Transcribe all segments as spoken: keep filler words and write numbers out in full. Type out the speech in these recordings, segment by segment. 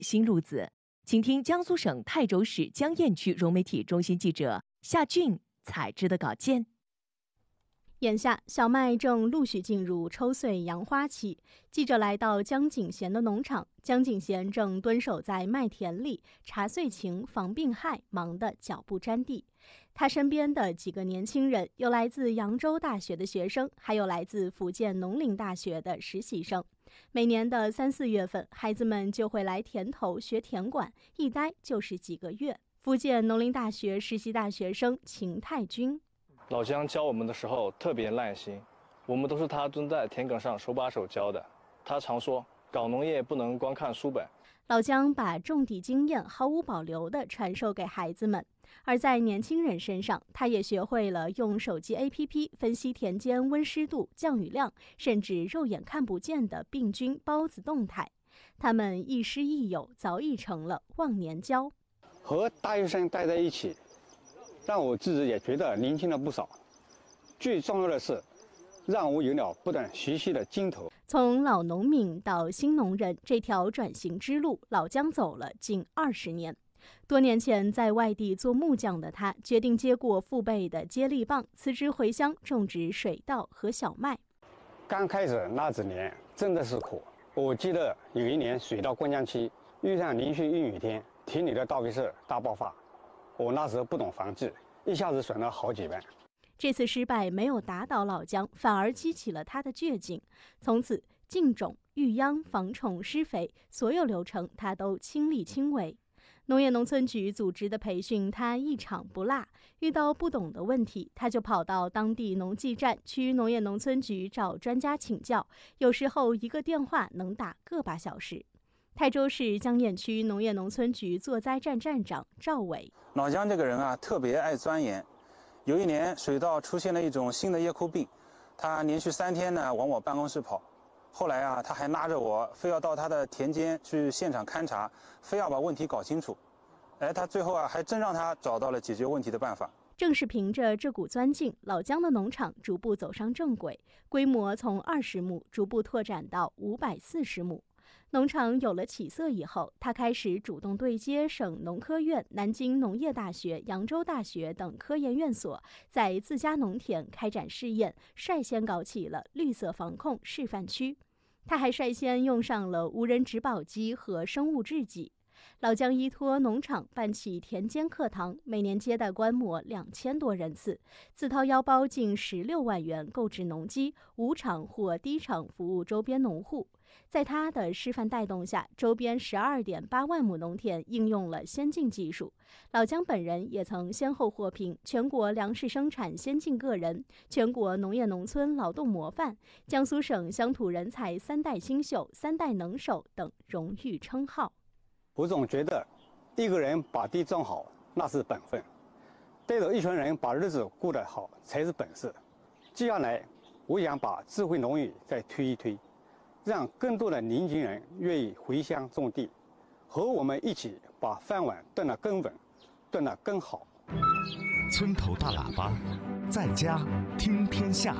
新路子。请听江苏省泰州市江堰区融媒体中心记者夏俊采制的稿件。 眼下，小麦正陆续进入抽穗扬花期。记者来到江景贤的农场，江景贤正蹲守在麦田里，查穗情、防病害，忙得脚不沾地。他身边的几个年轻人，有来自扬州大学的学生，还有来自福建农林大学的实习生。每年的三四月份，孩子们就会来田头学田管，一待就是几个月。福建农林大学实习大学生秦泰军。 老姜教我们的时候特别耐心，我们都是他蹲在田埂上手把手教的。他常说，搞农业不能光看书本。 老姜把种地经验毫无保留地传授给孩子们，而在年轻人身上，他也学会了用手机 A P P 分析田间温湿度、降雨量，甚至肉眼看不见的病菌、孢子动态。他们亦师亦友，早已成了忘年交。 和大学生待在一起，让我自己也觉得年轻了不少。最重要的是，让我有了不断学习的劲头。 从老农民到新农人这条转型之路，老姜走了近二十年。多年前在外地做木匠的他，决定接过父辈的接力棒，辞职回乡种植水稻和小麦。 刚开始那几年真的是苦。我记得有一年水稻灌浆期，遇上连续阴雨天，田里的稻肥是大爆发。我那时候不懂防治，一下子损了好几万。 这次失败没有打倒老姜，反而激起了他的倔劲。从此，进种、育秧、防虫、施肥，所有流程他都亲力亲为。农业农村局组织的培训，他一场不落。遇到不懂的问题，他就跑到当地农技站、区农业农村局找专家请教。有时候一个电话能打个把小时。泰州市江堰区农业农村局作灾站站长赵伟： 老姜这个人啊，特别爱钻研。有一年，水稻出现了一种新的叶枯病，他连续三天呢往我办公室跑。后来啊，他还拉着我，非要到他的田间去现场勘察，非要把问题搞清楚。哎，他最后啊，还真让他找到了解决问题的办法。 正是凭着这股钻劲，老姜的农场逐步走上正轨，规模从二十亩逐步拓展到五百四十亩。农场有了起色以后，他开始主动对接省农科院、南京农业大学、扬州大学等科研院所，在自家农田开展试验，率先搞起了绿色防控示范区。他还率先用上了无人植保机和生物制剂。老姜依托农场办起田间课堂，每年接待观摩两千多人次，自掏腰包近十六万元购置农机，无偿或低偿服务周边农户。在他的示范带动下，周边十二点八万亩农田应用了先进技术。老姜本人也曾先后获评全国粮食生产先进个人、全国农业农村劳动模范、江苏省乡土人才三代新秀、三代能手等荣誉称号。 我总觉得，一个人把地种好那是本分，带着一群人把日子过得好才是本事。接下来，我想把智慧农业再推一推，让更多的年轻人愿意回乡种地，和我们一起把饭碗炖得更稳，炖得更好。 村头大喇叭，在家听天下。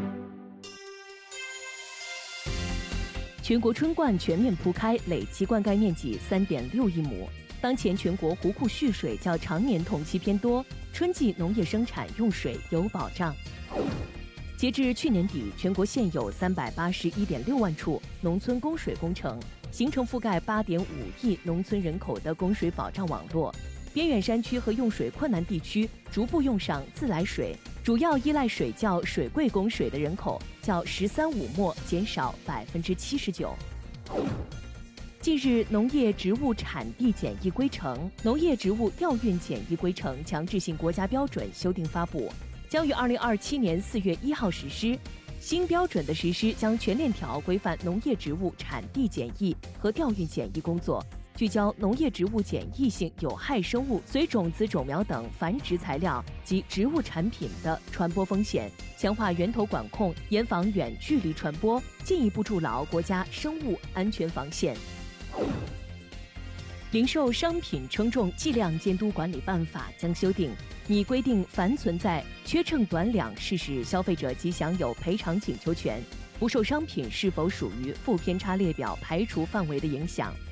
全国春灌全面铺开，累计灌溉面积三点六亿亩。当前全国湖库蓄水较常年同期偏多，春季农业生产用水有保障。截至去年底，全国现有三百八十一点六万处农村供水工程，形成覆盖八点五亿农村人口的供水保障网络。边远山区和用水困难地区逐步用上自来水，主要依赖水窖、水柜供水的人口较“十三五”末减少百分之七十九。近日，农业植物产地检疫规程、农业植物调运检疫规程强制性国家标准修订发布，将于二零二七年四月一号实施。新标准的实施将全链条规范农业植物产地检疫和调运检疫工作，聚焦农业植物检疫性有害生物、随种子、种苗等繁殖材料及植物产品的传播风险，强化源头管控，严防远距离传播，进一步筑牢国家生物安全防线。零售商品称重计量监督管理办法将修订，拟规定凡存在缺称短两事实，消费者即享有赔偿请求权，不受商品是否属于负偏差列表排除范围的影响。